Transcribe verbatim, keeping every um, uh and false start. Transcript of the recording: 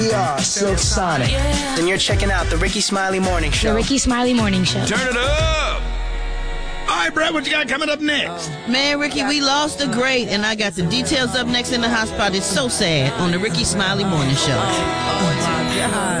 We are Silk Sonic. Then you're checking out the Ricky Smiley Morning Show. The Ricky Smiley Morning Show. Turn it up! All right, Brett, what you got coming up next? Man, Ricky, we lost a great, and I got the details up next in the hot spot. It's so sad on the Ricky Smiley Morning Show. Oh, my God.